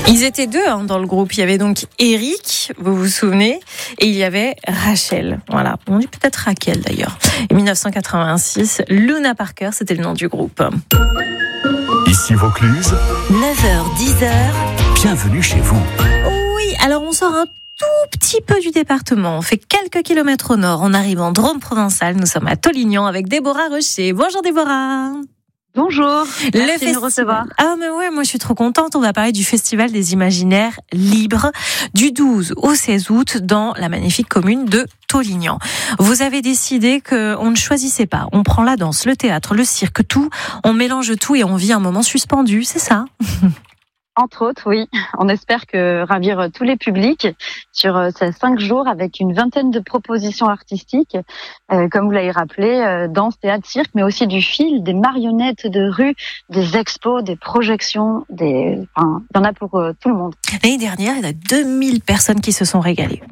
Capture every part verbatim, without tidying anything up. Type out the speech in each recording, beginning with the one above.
Ils étaient deux hein, dans le groupe. Il y avait donc Eric, vous vous souvenez, et il y avait Rachel. Voilà, on dit peut-être Raquel d'ailleurs. En dix-neuf cent quatre-vingt-six, Luna Parker, c'était le nom du groupe. Ici Vaucluse, neuf heures dix heures, bienvenue chez vous. Oui, alors on sort un tout petit peu du département. On fait quelques kilomètres au nord. On arrive en Drôme provençal. Nous sommes à Tollignan avec Déborah Rocher. Bonjour Déborah. Bonjour, le merci festival. de nous recevoir. Ah mais ouais, moi je suis trop contente. On va parler du Festival des Imaginaires Libres du douze au seize août dans la magnifique commune de Tollignan. Vous avez décidé qu'on ne choisissait pas. On prend la danse, le théâtre, le cirque, tout. On mélange tout et on vit un moment suspendu, c'est ça ? Entre autres, oui. On espère que ravir tous les publics sur ces cinq jours avec une vingtaine de propositions artistiques, euh, comme vous l'avez rappelé, euh, danse, théâtre, cirque, mais aussi du fil, des marionnettes de rue, des expos, des projections, des, enfin, il y en a pour euh, tout le monde. L'année dernière, il y a deux mille personnes qui se sont régalées.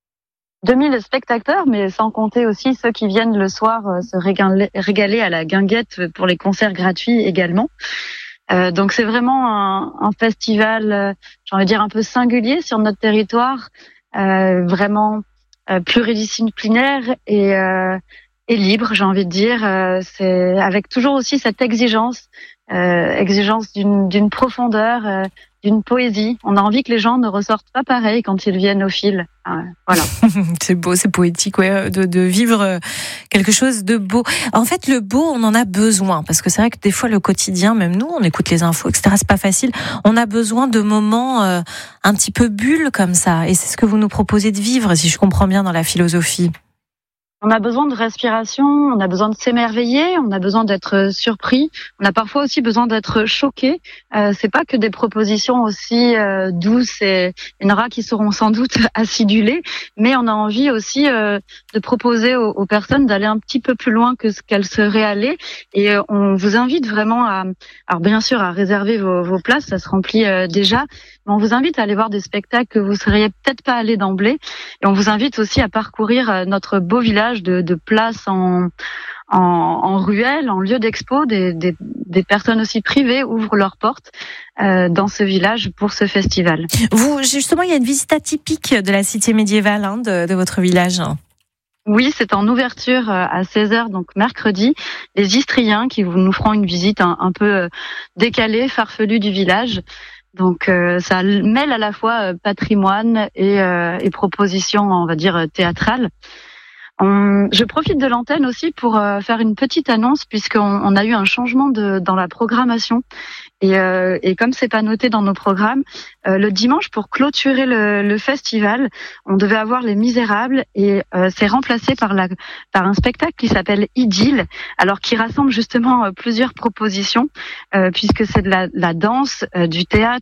deux mille spectateurs, mais sans compter aussi ceux qui viennent le soir euh, se régaler, régaler à la guinguette pour les concerts gratuits également. Euh, donc c'est vraiment un, un festival, euh, j'ai envie de dire un peu singulier sur notre territoire, euh, vraiment euh, pluridisciplinaire et, euh, et libre, j'ai envie de dire. Euh, c'est avec toujours aussi cette exigence, euh, exigence d'une, d'une profondeur, euh, d'une poésie. On a envie que les gens ne ressortent pas pareil quand ils viennent au fil. Euh, voilà. C'est beau, c'est poétique, ouais, de, de vivre quelque chose de beau. En fait, le beau, on en a besoin, parce que c'est vrai que des fois, le quotidien, même nous, on écoute les infos, et cetera, c'est pas facile. On a besoin de moments euh, un petit peu bulles comme ça, et c'est ce que vous nous proposez de vivre, si je comprends bien dans la philosophie. On a besoin de respiration, on a besoin de s'émerveiller, on a besoin d'être surpris, on a parfois aussi besoin d'être choqué. Euh, c'est pas que des propositions aussi euh, douces, et il y en aura qui seront sans doute acidulées, mais on a envie aussi euh, de proposer aux, aux personnes d'aller un petit peu plus loin que ce qu'elles seraient allées. Et euh, on vous invite vraiment à, alors bien sûr à réserver vos, vos places, ça se remplit euh, déjà, mais on vous invite à aller voir des spectacles que vous seriez peut-être pas allés d'emblée. Et on vous invite aussi à parcourir euh, notre beau village de, de places en, en, en ruelle, en lieu d'expo. Des, des, des personnes aussi privées ouvrent leurs portes euh, dans ce village pour ce festival. Vous, justement, il y a une visite atypique de la cité médiévale hein, de, de votre village. Oui, c'est en ouverture à seize heures, donc mercredi. Les Istriens qui nous feront une visite un, un peu décalée, farfelue du village. Donc euh, ça mêle à la fois patrimoine et, euh, et propositions, on va dire, théâtrales. On, je profite de l'antenne aussi pour euh, faire une petite annonce puisqu'on on a eu un changement de, dans la programmation et, euh, et comme c'est pas noté dans nos programmes, euh, le dimanche pour clôturer le, le festival, on devait avoir Les Misérables et euh, c'est remplacé par, la, par un spectacle qui s'appelle Idylle, alors qui rassemble justement euh, plusieurs propositions euh, puisque c'est de la, la danse, euh, du théâtre,